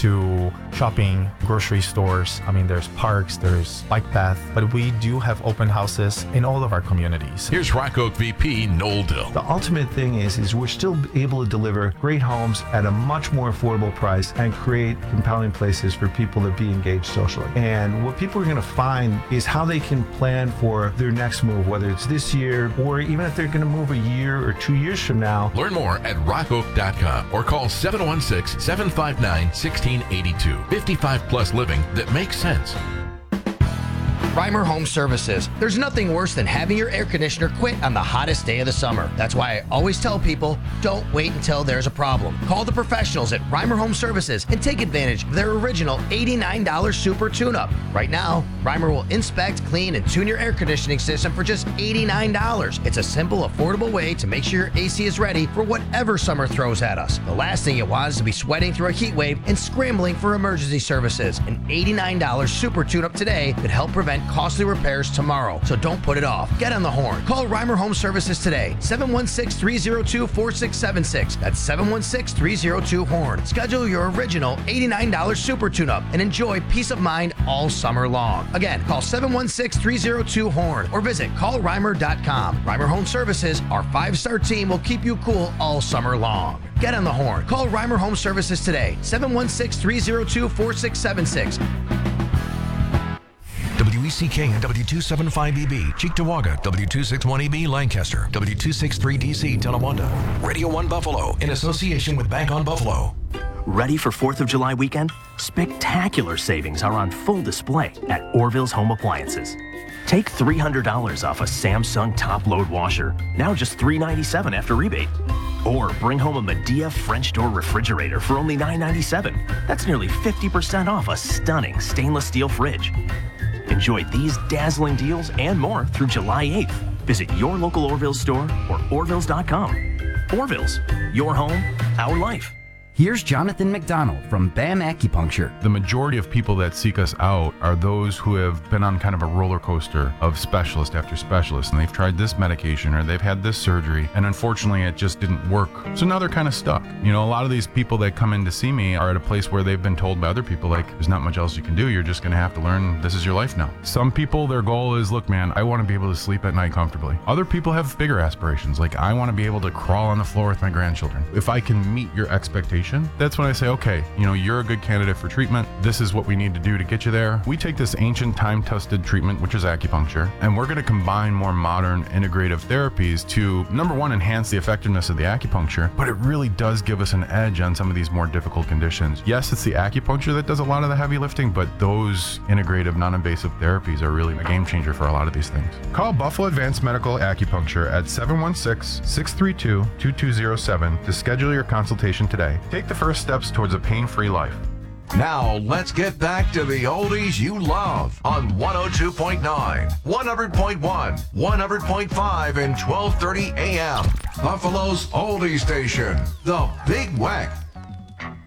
to shopping, grocery stores. I mean, there's parks, there's bike path, but we do have open houses in all of our communities. Here's Rock Oak VP Noel Dill. The ultimate thing is we're still able to deliver great homes at a much more affordable price and create compelling places for people to be engaged socially. And what people are going to find is how they can plan for their next move, whether it's this year or even if they're going to move a year or 2 years from now. Learn more at rockoak.com or call 716-759-1682. 55 plus living that makes sense. Reimer Home Services. There's nothing worse than having your air conditioner quit on the hottest day of the summer. That's why I always tell people, don't wait until there's a problem. Call the professionals at Reimer Home Services and take advantage of their original $89 super tune-up. Right now, Reimer will inspect, clean, and tune your air conditioning system for just $89. It's a simple, affordable way to make sure your AC is ready for whatever summer throws at us. The last thing you want is to be sweating through a heat wave and scrambling for emergency services. An $89 super tune-up today could help prevent costly repairs tomorrow, so don't put it off. Get on the horn. Call Reimer Home Services today. 716-302-4676. That's 716-302-HORN. Schedule your original $89 super tune-up and enjoy peace of mind all summer long. Again, call 716-302-HORN or visit callreimer.com. Reimer Home Services, our 5-star team will keep you cool all summer long. Get on the horn. Call Reimer Home Services today. 716-302-4676. WECK and W275EB, Cheektowaga, W261EB, Lancaster, W263DC, Tonawanda, Radio 1 Buffalo, in association with Bank on Buffalo. Ready for 4th of July weekend? Spectacular savings are on full display at Orville's Home Appliances. Take $300 off a Samsung top-load washer, now just $397 after rebate. Or bring home a Medea French door refrigerator for only $997. That's nearly 50% off a stunning stainless steel fridge. Enjoy these dazzling deals and more through July 8th. Visit your local Orville store or orvilles.com. Orville's, your home, our life. Here's Jonathan McDonald from BAM Acupuncture. The majority of people that seek us out are those who have been on kind of a roller coaster of specialist after specialist, and they've tried this medication or they've had this surgery, and unfortunately it just didn't work. So now they're kind of stuck. You know, a lot of these people that come in to see me are at a place where they've been told by other people, like, there's not much else you can do. You're just going to have to learn this is your life now. Some people, their goal is, look, man, I want to be able to sleep at night comfortably. Other people have bigger aspirations, like, I want to be able to crawl on the floor with my grandchildren. If I can meet your expectation, that's when I say, okay, you know, you're a good candidate for treatment. This is what we need to do to get you there. We take this ancient time-tested treatment, which is acupuncture, and we're going to combine more modern integrative therapies to, number one, enhance the effectiveness of the acupuncture, but it really does give us an edge on some of these more difficult conditions. Yes, it's the acupuncture that does a lot of the heavy lifting, but those integrative, non-invasive therapies are really a game changer for a lot of these things. Call Buffalo Advanced Medical Acupuncture at 716-632-2207 to schedule your consultation today. Take the first steps towards a pain-free life. Now, let's get back to the oldies you love on 102.9, 100.1, 100.5, and 1230 AM. Buffalo's oldie station, The Big Weck.